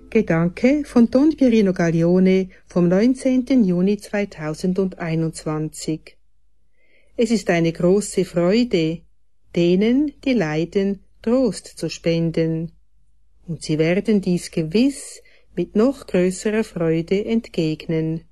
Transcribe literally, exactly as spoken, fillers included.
Gedanke von Don Pierino Gaglione vom neunzehnten Juni zweitausendeinundzwanzig. Es ist eine große Freude, denen, die leiden, Trost zu spenden. Und sie werden dies gewiss mit noch größerer Freude entgegnen.